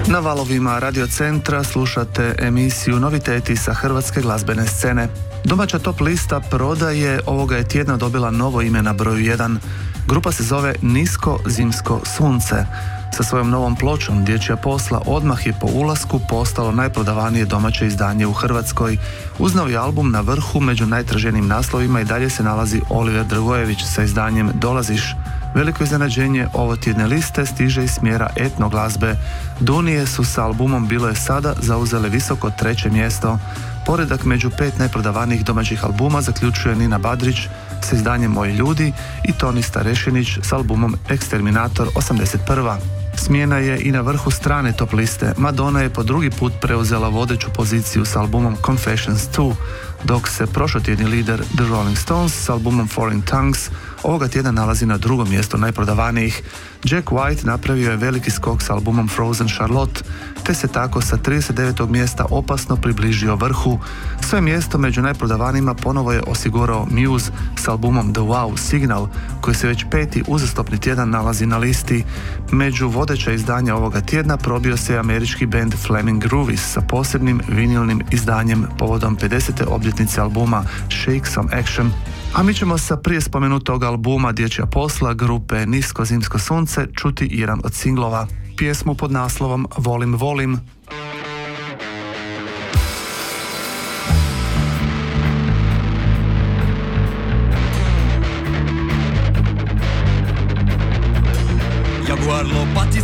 Na valovima Radio Centra slušate emisiju Noviteti sa hrvatske glazbene scene. Domaća top lista prodaje ovoga je tjedna dobila novo ime na broju 1. Grupa se zove Nisko zimsko sunce. Sa svojom novom pločom Dječja posla odmah je po ulasku postalo najprodavanije domaće izdanje u Hrvatskoj. Uz novi album na vrhu među najtraženijim naslovima i dalje se nalazi Oliver Dragojević sa izdanjem Dolaziš. Veliko iznenađenje ovo tjedne liste stiže iz smjera etno glazbe. Dunije su sa albumom Bilo je sada zauzele visoko 3. mjesto. Poredak među 5 najprodavanijih domaćih albuma zaključuje Nina Badrić sa izdanjem Moji ljudi i Toni Starešinić s albumom Eksterminator 81. Smjena je i na vrhu strane top liste. Madonna je po drugi put preuzela vodeću poziciju s albumom Confessions 2, dok se prošlotjedni lider The Rolling Stones s albumom Foreign Tongues ovoga tjedna nalazi na drugom mjestu najprodavanijih. Jack White napravio je veliki skok s albumom Frozen Charlotte, te se tako sa 39. mjesta opasno približio vrhu. Svoje mjesto među najprodavanijima ponovo je osigurao Muse s albumom The Wow Signal, koji se već 5. uzastopni tjedan nalazi na listi. Među vodeća izdanja ovoga tjedna probio se američki band Flaming Groovies sa posebnim vinilnim izdanjem povodom 50. obljetnice albuma Shake Some Action. A mi ćemo sa prije spomenutog albuma Dječja posla grupe Nisko zimsko sunce čuti jedan od singlova. Pjesmu pod naslovom Volim, volim. Jaguar Lopati